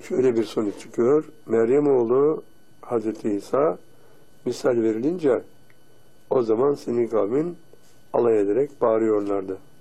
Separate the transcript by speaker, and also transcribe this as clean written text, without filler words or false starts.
Speaker 1: şöyle bir sonuç çıkıyor. Meryem oğlu Hazreti İsa misal verilince o zaman senin kavmin alay ederek bağırıyorlardı.